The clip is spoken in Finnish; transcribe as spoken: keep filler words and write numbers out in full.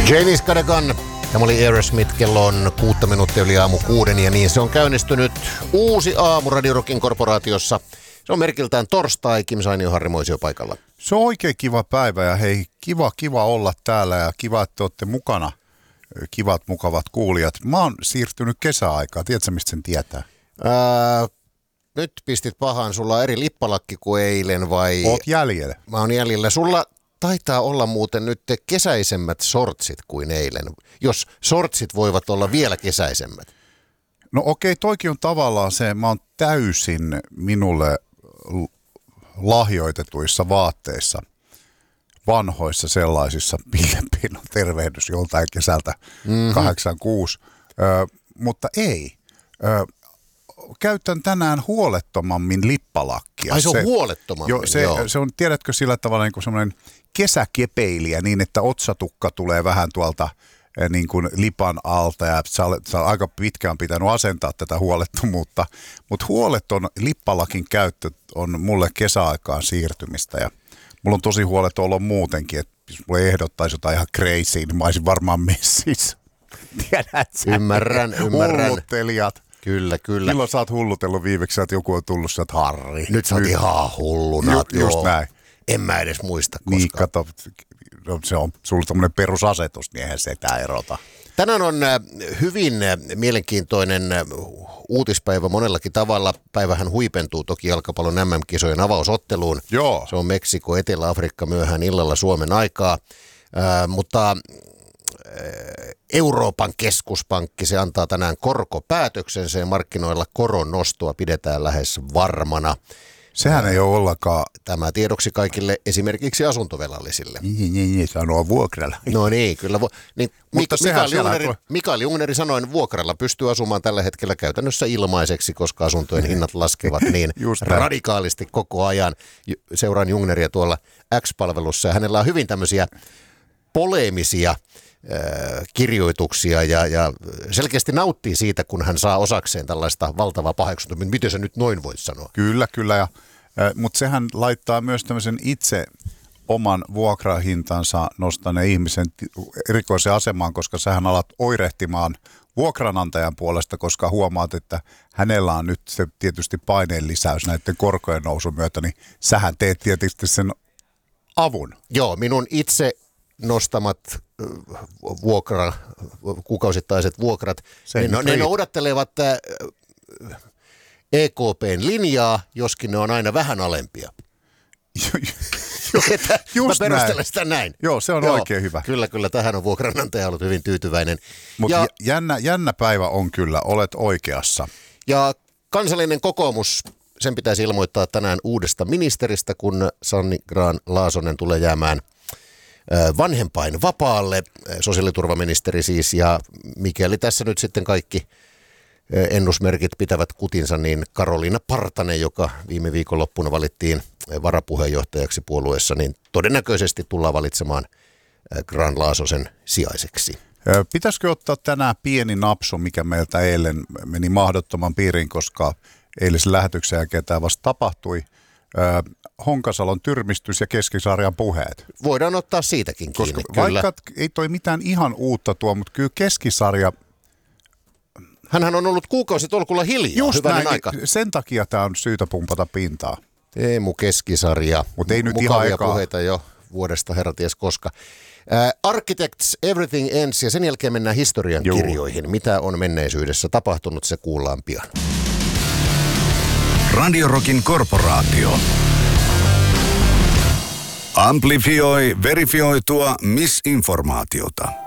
Janis Cadogan. Tämä oli Aerosmith, kello on kuutta minuuttia yli aamu kuuden ja niin se on käynnistynyt uusi aamu Radio Rockin korporaatiossa. Se on merkiltään torstai, Kim Sainio, Harri Moisio paikalla. Se on oikein kiva päivä ja hei, kiva, kiva olla täällä ja kiva, että olette mukana, kivat, mukavat kuulijat. Mä oon siirtynyt kesäaikaan, tiedätkö mistä sen tietää? Ää, nyt pistit pahaan, sulla on eri lippalakki kuin eilen vai? Oot jäljellä. Mä oon jäljellä. Sulla taitaa olla muuten nyt kesäisemmät sortsit kuin eilen, jos sortsit voivat olla vielä kesäisemmät. No okei, toikin on tavallaan se, mä oon täysin minulle lahjoitetuissa vaatteissa, vanhoissa sellaisissa, pieno tervehdys joltain kesältä mm-hmm. kahdeksankymmentäkuusi, ö, mutta ei. Ö, käytän tänään huolettomammin lippalakkia. Ai se on se, huolettomammin, jo, se, joo. Se on, tiedätkö, sillä tavalla niin kuin semmoinen kesäkepeiliä niin, että otsatukka tulee vähän tuolta niin kuin lipan alta ja sä olet, sä olet aika pitkään pitänyt asentaa tätä huolettomuutta, mutta huoleton lippalakin käyttö on mulle kesäaikaan siirtymistä ja mulla on tosi huoleton olo muutenkin, että jos mulle ehdottaisi jotain ihan crazy, niin mä olisin varmaan messissä. Tiedät sä? Ymmärrän, ymmärrän. Hulluttelijat. Kyllä, kyllä. Milloin sä oot hullutellut viimeksi, että joku on tullut sieltä Harri? Nyt sä oot ihan hulluna. Ju, just joo. Näin. En mä edes muista koskaan. Niin, kato, no, se on sulla tämmöinen perusasetus, niin eihän se etää erota. Tänään on hyvin mielenkiintoinen uutispäivä monellakin tavalla. Päivähän huipentuu toki jalkapallon äm äm-kisojen avausotteluun. Joo. Se on Meksiko, Etelä-Afrikka myöhään illalla Suomen aikaa, äh, mutta Euroopan keskuspankki, se antaa tänään korkopäätöksensä ja markkinoilla koron nostoa pidetään lähes varmana. Sehän ei ole ollenkaan. Tämä tiedoksi kaikille esimerkiksi asuntovelallisille. Niin, niin, niin, sanoo vuokralla. No niin, kyllä. Vo- niin, Mutta Mik- Mikael, Jungneri, tuo... Mikael Jungneri sanoi, että vuokralla pystyy asumaan tällä hetkellä käytännössä ilmaiseksi, koska asuntojen hinnat laskevat niin radikaalisti koko ajan. Seuraan Jungneria tuolla X-palvelussa ja hänellä on hyvin tämmöisiä poleemisia kirjoituksia ja, ja selkeästi nauttii siitä, kun hän saa osakseen tällaista valtavaa paheksuntaa. Miten sä nyt noin voit sanoa? Kyllä, kyllä. Ja, mutta sehän laittaa myös tämmöisen itse oman vuokrahintansa nostaneen ihmisen erikoiseen asemaan, koska sähän alat oirehtimaan vuokranantajan puolesta, koska huomaat, että hänellä on nyt se tietysti paineen lisäys näiden korkojen nousun myötä, niin sähän teet tietysti sen avun. Joo, minun itse nostamat vuokra, kuukausittaiset vuokrat, ne, no, ne noudattelevat E K P:n linjaa, joskin ne on aina vähän alempia. Että Just mä perustelen näin. sitä näin. Joo, se on Joo, oikein hyvä. Kyllä, kyllä. Tähän on vuokranantaja ollut hyvin tyytyväinen. Mutta ja, jännä, jännä päivä on kyllä, olet oikeassa. Ja kansallinen kokoomus, sen pitäisi ilmoittaa tänään uudesta ministeristä, kun Sanni Grahn-Laasonen tulee jäämään vanhempain vapaalle, sosiaaliturvaministeri siis, ja mikäli tässä nyt sitten kaikki ennusmerkit pitävät kutinsa, niin Karoliina Partanen, joka viime viikonloppuna valittiin varapuheenjohtajaksi puolueessa, niin todennäköisesti tullaan valitsemaan Grahn-Laasosen sijaiseksi. Pitäisikö ottaa tänään pieni napsu, mikä meiltä eilen meni mahdottoman piiriin, koska eilisen lähetyksen jälkeen tämä vasta tapahtui. Honkasalon tyrmistys ja Keskisarjan puheet. Voidaan ottaa siitäkin kiinni, koska kyllä. Vaikka ei toi mitään ihan uutta tuo, mutta kyllä Keskisarja... Hänhän on ollut kuukausitolkulla hiljaa, Just hyvänen näin, aika. Sen takia tämä on syytä pumpata pintaa. Teemu Keskisarja. Mutta ei nyt mukavia ihan puheita jo vuodesta herraties koska. Äh, Architects Everything Ends ja sen jälkeen mennään historian Juu. kirjoihin. Mitä on menneisyydessä tapahtunut, se kuullaan pian. Radio Rockin korporaatio. Amplifioi verifioitua misinformaatiota.